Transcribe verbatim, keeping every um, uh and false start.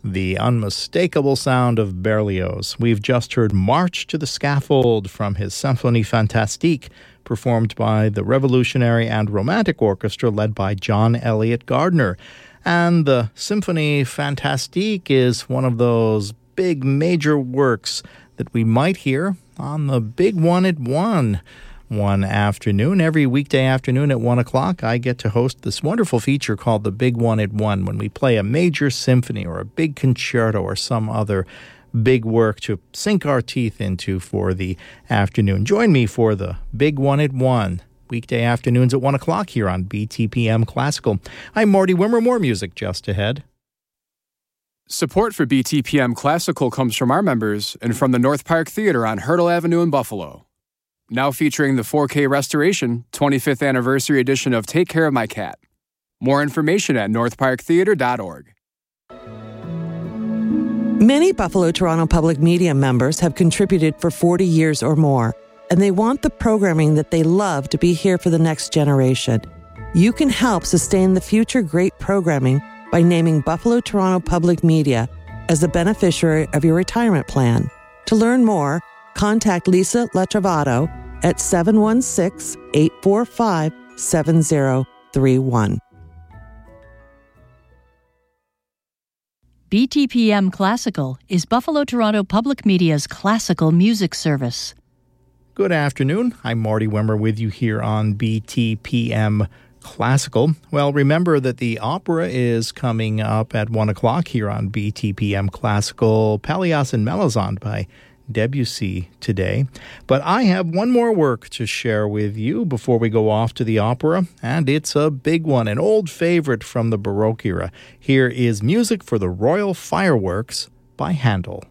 The unmistakable sound of Berlioz. We've just heard March to the Scaffold from his Symphonie Fantastique, performed by the Revolutionary and Romantic Orchestra led by John Elliott Gardner. And the Symphonie Fantastique is one of those big major works that we might hear on the Big One at One. One afternoon, every weekday afternoon at one o'clock, I get to host this wonderful feature called The Big One at One, when we play a major symphony or a big concerto or some other big work to sink our teeth into for the afternoon. Join me for The Big One at One, weekday afternoons at one o'clock here on B T P M Classical. I'm Marty Wimmer. More music just ahead. Support for B T P M Classical comes from our members and from the North Park Theater on Hurdle Avenue in Buffalo. Now featuring the four K restoration, twenty-fifth anniversary edition of Take Care of My Cat. More information at north park theater dot org. Many Buffalo Toronto Public Media members have contributed for forty years or more, and they want the programming that they love to be here for the next generation. You can help sustain the future great programming by naming Buffalo Toronto Public Media as the beneficiary of your retirement plan. To learn more, contact Lisa Latrovato at seven one six, eight four five, seven zero three one. B T P M Classical is Buffalo Toronto Public Media's classical music service. Good afternoon. I'm Marty Wimmer with you here on B T P M Classical. Well, remember that the opera is coming up at one o'clock here on B T P M Classical, Pelléas and Melisande by Debussy today. But I have one more work to share with you before we go off to the opera, and it's a big one, an old favorite from the Baroque era. Here is Music for the Royal Fireworks by Handel.